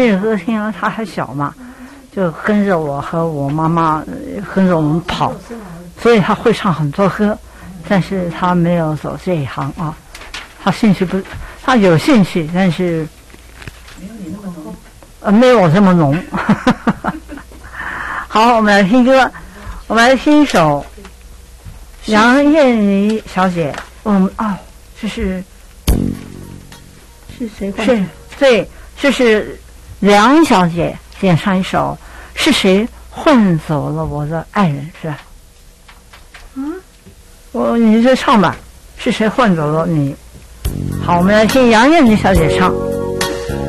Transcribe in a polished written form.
那个歌厅他还小嘛，就跟着我和我妈妈跟着我们跑，所以他会唱很多歌，但是他没有走这一行啊。他有兴趣，但是没有你那么浓，没有我这么浓。好，我们来听歌，我们来听一首杨燕妮小姐。这是谁？是对，这是梁小姐演唱一首《是谁换走了我的爱人》，是吧？你就唱吧，是谁换走了你？好，我们来听杨燕妮小姐唱。